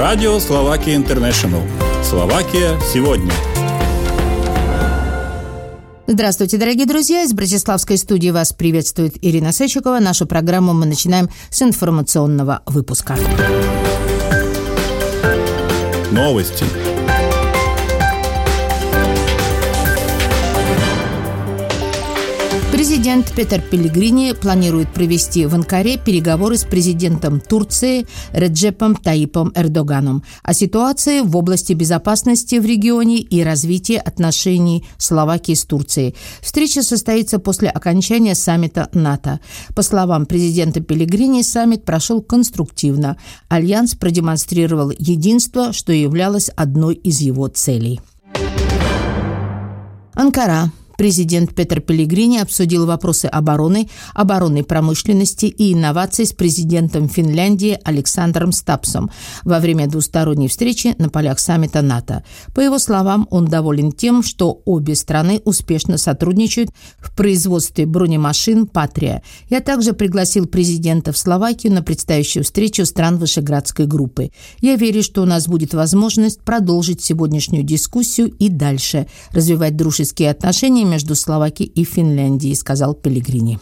Радио Словакия Интернешнл. Словакия сегодня. Здравствуйте, дорогие друзья! Из Братиславской студии вас приветствует Ирина Сечикова. Нашу программу мы начинаем с информационного выпуска. Новости. Президент Петер Пеллегрини планирует провести в Анкаре переговоры с президентом Турции Реджепом Таyyipом Эрдоганом о ситуации в области безопасности в регионе и развитии отношений Словакии с Турцией. Встреча состоится после окончания саммита НАТО. По словам президента Пеллегрини, саммит прошел конструктивно. Альянс продемонстрировал единство, что являлось одной из его целей. Анкара. Президент Петер Пеллегрини обсудил вопросы обороны, оборонной промышленности и инноваций с президентом Финляндии Александром Стапсом во время двусторонней встречи на полях саммита НАТО. По его словам, он доволен тем, что обе страны успешно сотрудничают в производстве бронемашин «Патрия». Я также пригласил президента в Словакию на предстоящую встречу стран Вышеградской группы. Я верю, что у нас будет возможность продолжить сегодняшнюю дискуссию и дальше развивать дружеские отношения между Словакией и Финляндией, сказал Пеллегрини.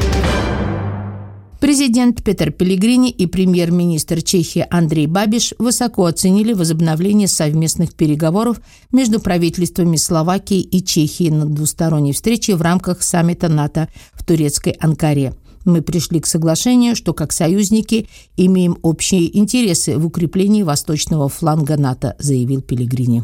Президент Петер Пеллегрини и премьер-министр Чехии Андрей Бабиш высоко оценили возобновление совместных переговоров между правительствами Словакии и Чехии на двусторонней встрече в рамках саммита НАТО в турецкой Анкаре. Мы пришли к соглашению, что как союзники имеем общие интересы в укреплении восточного фланга НАТО, заявил Пеллегрини.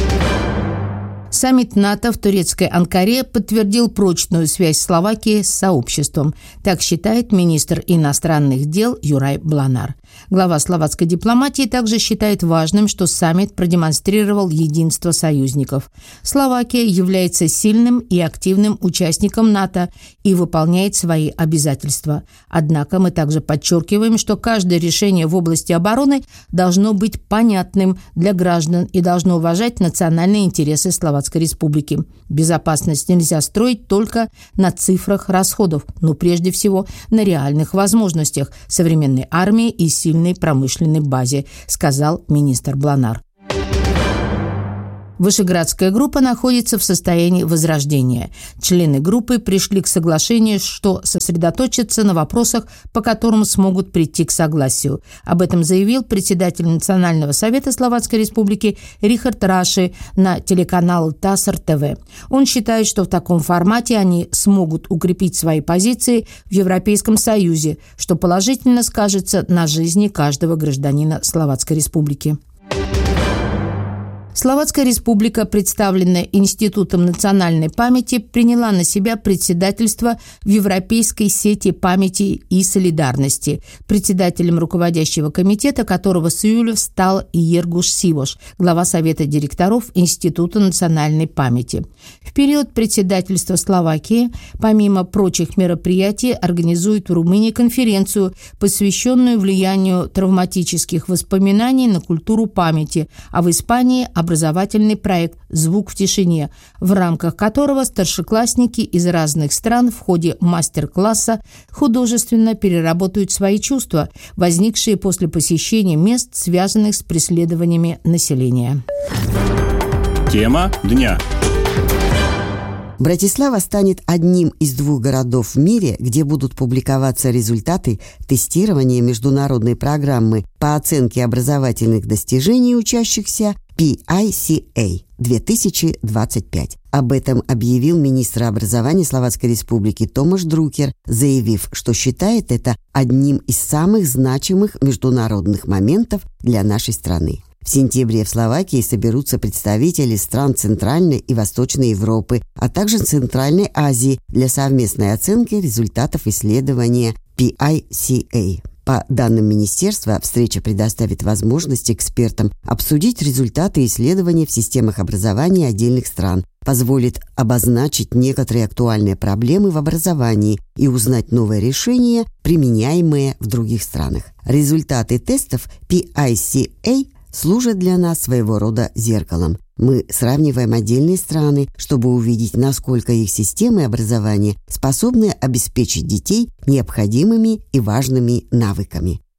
Саммит НАТО в турецкой Анкаре подтвердил прочную связь Словакии с сообществом. Так считает министр иностранных дел Юрай Бланар. Глава словацкой дипломатии также считает важным, что саммит продемонстрировал единство союзников. Словакия является сильным и активным участником НАТО и выполняет свои обязательства. Однако мы также подчеркиваем, что каждое решение в области обороны должно быть понятным для граждан и должно уважать национальные интересы Словацкой Республики. Безопасность нельзя строить только на цифрах расходов, но прежде всего на реальных возможностях современной армии и сильной промышленной базе, сказал министр Бланар. Вышеградская группа находится в состоянии возрождения. Члены группы пришли к соглашению, что сосредоточатся на вопросах, по которым смогут прийти к согласию. Об этом заявил председатель Национального совета Словацкой Республики Рихард Раши на телеканал ТАСС ТВ. Он считает, что в таком формате они смогут укрепить свои позиции в Европейском Союзе, что положительно скажется на жизни каждого гражданина Словацкой Республики. Словацкая республика, представленная Институтом национальной памяти, приняла на себя председательство в Европейской сети памяти и солидарности, председателем руководящего комитета которого с июля стал Иергуш Сивош, глава Совета директоров Института национальной памяти. В период председательства Словакии, помимо прочих мероприятий, организует в Румынии конференцию, посвященную влиянию травматических воспоминаний на культуру памяти, а в Испании – образовательный проект «Звук в тишине», в рамках которого старшеклассники из разных стран в ходе мастер-класса художественно переработают свои чувства, возникшие после посещения мест, связанных с преследованиями населения. Тема дня. Братислава станет одним из 2 городов в мире, где будут публиковаться результаты тестирования международной программы по оценке образовательных достижений учащихся PICA 2025. Об этом объявил министр образования Словацкой Республики Томаш Друкер, заявив, что считает это одним из самых значимых международных моментов для нашей страны. В сентябре в Словакии соберутся представители стран Центральной и Восточной Европы, а также Центральной Азии для совместной оценки результатов исследования PICA. По данным министерства, встреча предоставит возможность экспертам обсудить результаты исследований в системах образования отдельных стран, позволит обозначить некоторые актуальные проблемы в образовании и узнать новые решения, применяемые в других странах. Результаты тестов PICA служат для нас своего рода зеркалом. Мы сравниваем отдельные страны, чтобы увидеть, насколько их системы образования способны обеспечить детей необходимыми и важными навыками.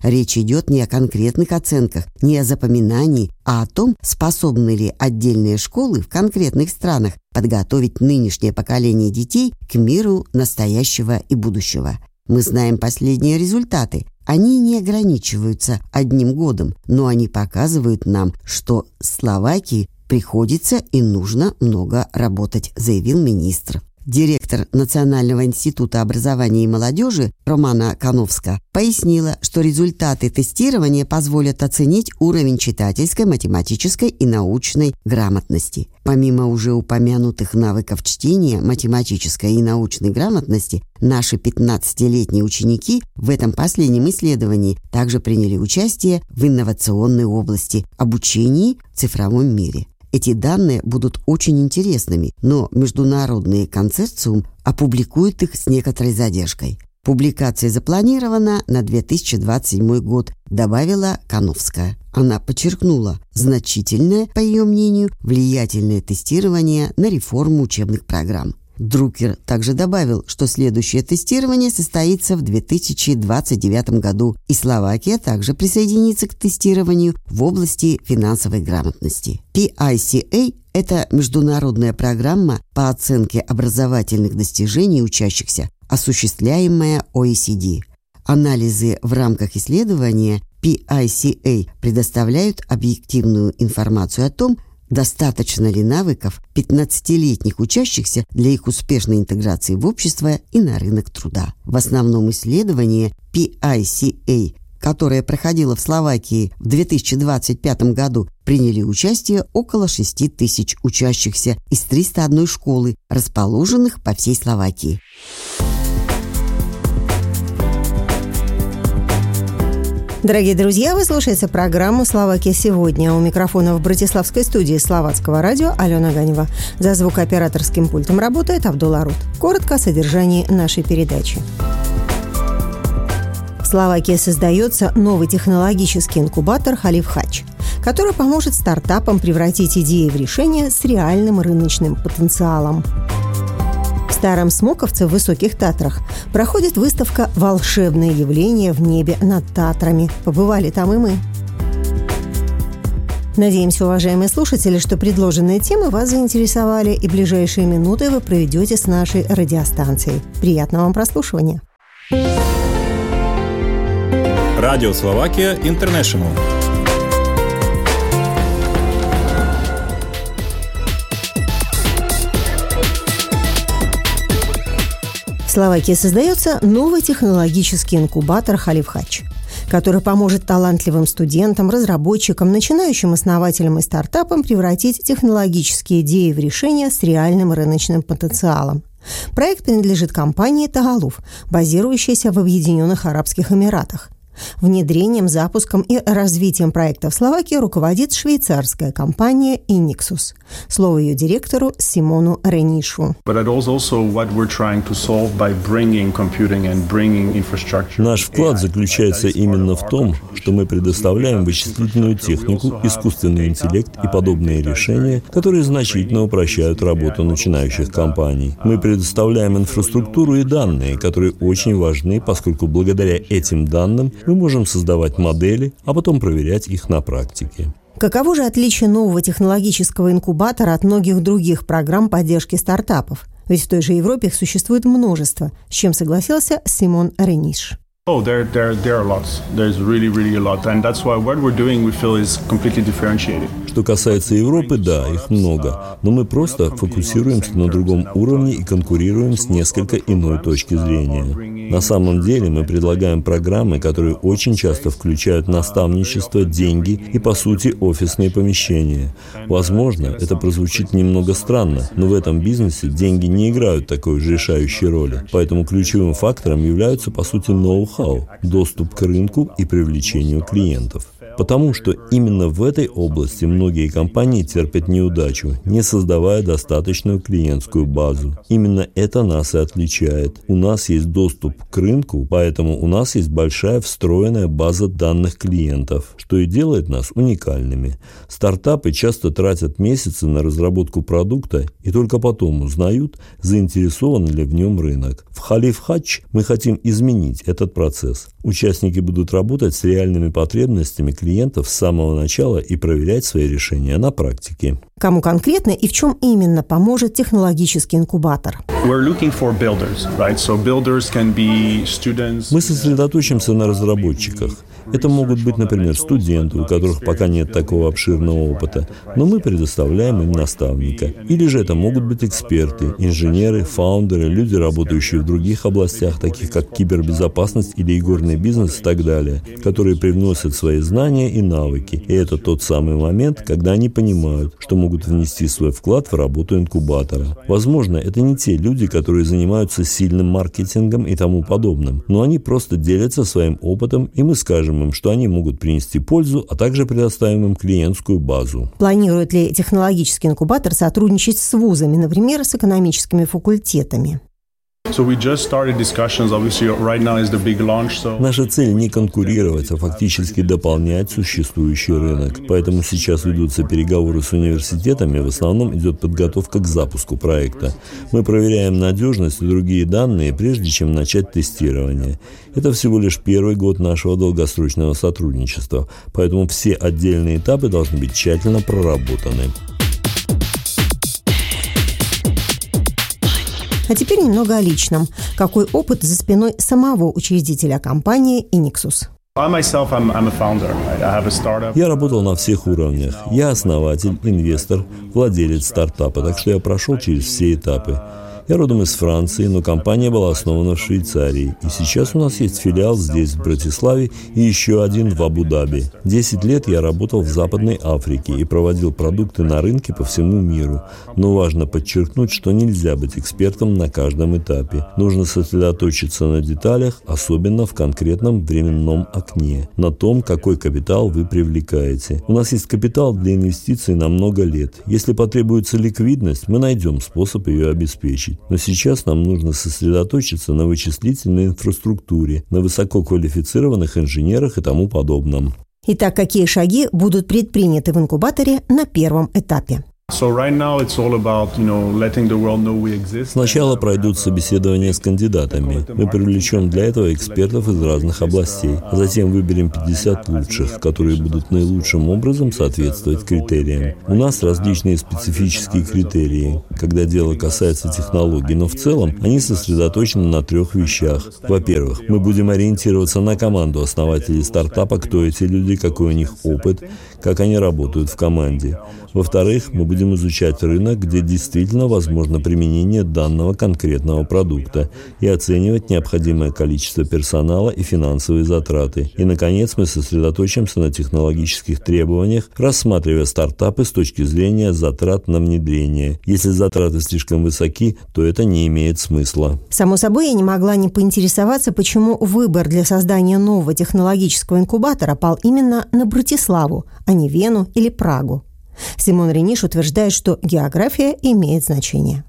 Речь идет не о конкретных оценках, не о запоминании, а о том, способны ли отдельные школы в конкретных странах подготовить нынешнее поколение детей к миру настоящего и будущего. Мы знаем последние результаты. Они не ограничиваются одним годом, но они показывают нам, что Словакии приходится и нужно много работать, заявил министр. Директор Национального института образования и молодежи Романа Кановска пояснила, что результаты тестирования позволят оценить уровень читательской, математической и научной грамотности. Помимо уже упомянутых навыков чтения, математической и научной грамотности, наши 15-летние ученики в этом последнем исследовании также приняли участие в инновационной области обучения в цифровом мире. Эти данные будут очень интересными, но международный консорциум опубликует их с некоторой задержкой. Публикация запланирована на 2027 год, добавила Кановская. Она подчеркнула значительное, по ее мнению, влиятельное тестирование на реформу учебных программ. Друкер также добавил, что следующее тестирование состоится в 2029 году, и Словакия также присоединится к тестированию в области финансовой грамотности. PICA – это международная программа по оценке образовательных достижений учащихся, осуществляемая OECD. Анализы в рамках исследования PICA предоставляют объективную информацию о том, достаточно ли навыков 15-летних учащихся для их успешной интеграции в общество и на рынок труда. В основном исследование PICA, которое проходило в Словакии в 2025 году, приняли участие около 6 тысяч учащихся из 301 школы, расположенных по всей Словакии. Дорогие друзья, вы слушаете программу «Словакия сегодня». У микрофона в братиславской студии Словацкого радио Алена Ганева. За звукооператорским пультом работает Абдулла Рут. Коротко о содержании нашей передачи. В Словакии создается новый технологический инкубатор «Халиф Хач», который поможет стартапам превратить идеи в решения с реальным рыночным потенциалом. В Старом Смоковце в Высоких Татрах проходит выставка «Волшебные явления в небе над Татрами». Побывали там и мы. Надеемся, уважаемые слушатели, что предложенные темы вас заинтересовали, и ближайшие минуты вы проведете с нашей радиостанцией. Приятного вам прослушивания. Радио Словакия Интернешнл. В Словакии создается новый технологический инкубатор «Халиф Хач», который поможет талантливым студентам, разработчикам, начинающим основателям и стартапам превратить технологические идеи в решения с реальным рыночным потенциалом. Проект принадлежит компании «Тагалуф», базирующейся в Объединенных Арабских Эмиратах. Внедрением, запуском и развитием проекта в Словакии руководит швейцарская компания «Инниксус». Слово ее директору Симону Ренишу. Наш вклад заключается именно в том, что мы предоставляем вычислительную технику, искусственный интеллект и подобные решения, которые значительно упрощают работу начинающих компаний. Мы предоставляем инфраструктуру и данные, которые очень важны, поскольку благодаря этим данным мы можем создавать модели, а потом проверять их на практике. Каково же отличие нового технологического инкубатора от многих других программ поддержки стартапов? Ведь в той же Европе их существует множество, с чем согласился Симон Рениш. There are lots. There's really a lot. And that's why what we're doing, we feel, is completely differentiated. Что касается Европы, да, их много, но мы просто фокусируемся на другом уровне и конкурируем с несколько иной точки зрения. На самом деле мы предлагаем программы, которые очень часто включают наставничество, деньги и, по сути, офисные помещения. Возможно, это прозвучит немного странно, но в этом бизнесе деньги не играют такой же решающей роли. Поэтому ключевым фактором являются, по сути, ноу-хау, доступ к рынку и привлечению клиентов. Потому что именно в этой области многие компании терпят неудачу, не создавая достаточную клиентскую базу. Именно это нас и отличает. У нас есть доступ к рынку, поэтому у нас есть большая встроенная база данных клиентов, что и делает нас уникальными. Стартапы часто тратят месяцы на разработку продукта и только потом узнают, заинтересован ли в нем рынок. В Халиф Хадж мы хотим изменить этот процесс. Участники будут работать с реальными потребностями клиентов с самого начала и проверять свои решения на практике. Кому конкретно и в чем именно поможет технологический инкубатор? Мы сосредоточимся на разработчиках. Это могут быть, например, студенты, у которых пока нет такого обширного опыта, но мы предоставляем им наставника. Или же это могут быть эксперты, инженеры, фаундеры, люди, работающие в других областях, таких как кибербезопасность или игорный бизнес и так далее, которые привносят свои знания и навыки. И это тот самый момент, когда они понимают, что могут внести свой вклад в работу инкубатора. Возможно, это не те люди, которые занимаются сильным маркетингом и тому подобным, но они просто делятся своим опытом, и мы скажем им, что они могут принести пользу, а также предоставим им клиентскую базу. Планирует ли технологический инкубатор сотрудничать с вузами, например, с экономическими факультетами? Наша цель не конкурировать, а фактически дополнять существующий рынок. Поэтому сейчас ведутся переговоры с университетами, в основном идет подготовка к запуску проекта. Мы проверяем надежность и другие данные, прежде чем начать тестирование. Это всего лишь первый год нашего долгосрочного сотрудничества, поэтому все отдельные этапы должны быть тщательно проработаны. А теперь немного о личном. Какой опыт за спиной самого учредителя компании Inixus? Я работал на всех уровнях. Я основатель, инвестор, владелец стартапа, так что я прошел через все этапы. Я родом из Франции, но компания была основана в Швейцарии. И сейчас у нас есть филиал здесь, в Братиславе, и еще один в Абу-Даби. 10 лет я работал в Западной Африке и проводил продукты на рынке по всему миру. Но важно подчеркнуть, что нельзя быть экспертом на каждом этапе. Нужно сосредоточиться на деталях, особенно в конкретном временном окне, на том, какой капитал вы привлекаете. У нас есть капитал для инвестиций на много лет. Если потребуется ликвидность, мы найдем способ ее обеспечить. Но сейчас нам нужно сосредоточиться на вычислительной инфраструктуре, на высококвалифицированных инженерах и тому подобном. Итак, какие шаги будут предприняты в инкубаторе на первом этапе? Сначала пройдут собеседования с кандидатами. Мы привлечем для этого экспертов из разных областей. Затем выберем 50 лучших, которые будут наилучшим образом соответствовать критериям. У нас различные специфические критерии, когда дело касается технологий, но в целом они сосредоточены на 3 вещах. Во-первых, мы будем ориентироваться на команду основателей стартапа, кто эти люди, какой у них опыт, как они работают в команде. Во-вторых, мы будем изучать рынок, где действительно возможно применение данного конкретного продукта, и оценивать необходимое количество персонала и финансовые затраты. И, наконец, мы сосредоточимся на технологических требованиях, рассматривая стартапы с точки зрения затрат на внедрение. Если затраты слишком высоки, то это не имеет смысла. Само собой, я не могла не поинтересоваться, почему выбор для создания нового технологического инкубатора пал именно на Братиславу, а не Вену или Прагу. Симон Рениш утверждает, что география имеет значение.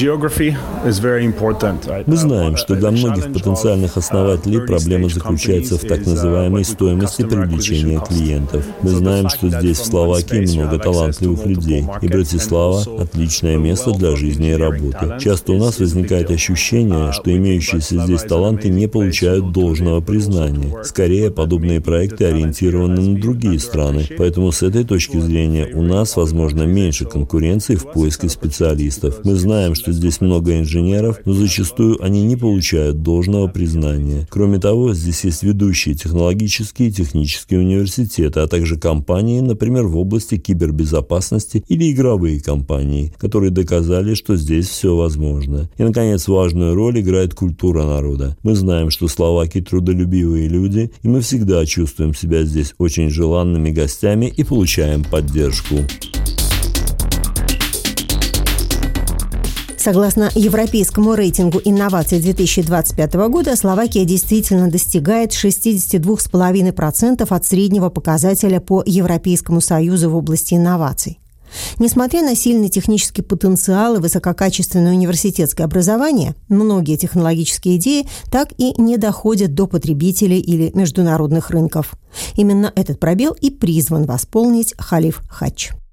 Мы знаем, что для многих потенциальных основателей проблема заключается в так называемой стоимости привлечения клиентов. Мы знаем, что здесь, в Словакии, много талантливых людей, и Братислава – отличное место для жизни и работы. Часто у нас возникает ощущение, что имеющиеся здесь таланты не получают должного признания. Скорее, подобные проекты ориентированы на другие страны, поэтому с этой точки зрения у нас, возможно, меньше конкуренции в поиске специалистов. Мы знаем, что здесь много инженеров, но зачастую они не получают должного признания. Кроме того, здесь есть ведущие технологические и технические университеты, а также компании, например, в области кибербезопасности или игровые компании, которые доказали, что здесь все возможно. И, наконец, важную роль играет культура народа. Мы знаем, что словаки трудолюбивые люди, и мы всегда чувствуем себя здесь очень желанными гостями и получаем поддержку. Согласно европейскому рейтингу инноваций 2025 года, Словакия действительно достигает 62,5% от среднего показателя по Европейскому Союзу в области инноваций. Несмотря на сильный технический потенциал и высококачественное университетское образование, многие технологические идеи так и не доходят до потребителей или международных рынков. Именно этот пробел и призван восполнить Халиф Хач.